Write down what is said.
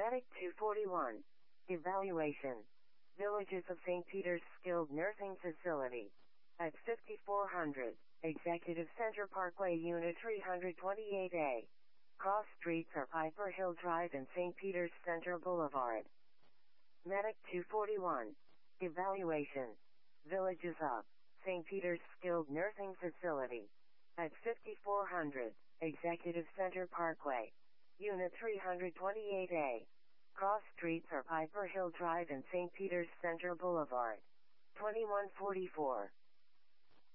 Medic 241. Evaluation. Villages of St. Peter's Skilled Nursing Facility. At 5400. Executive Center Parkway Unit 328A. Cross streets are Piper Hill Drive and St. Peter's Center Boulevard. Medic 241. Evaluation. Villages of St. Peter's Skilled Nursing Facility. At 5400. Executive Center Parkway. Unit 328A. Cross streets are Piper Hill Drive and St. Peter's Center Boulevard. 2144.